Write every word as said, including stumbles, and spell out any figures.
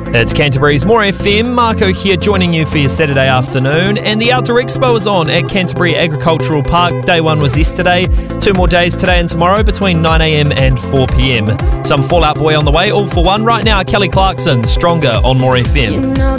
It's Canterbury's More F M. Marco here joining you for your Saturday afternoon. And the Outdoor Expo is on at Canterbury Agricultural Park. Day one was yesterday. Two more days today and tomorrow between nine a.m. and four p.m. Some Fall Out Boy on the way, all for one. Right now, Kelly Clarkson, Stronger on More F M. You know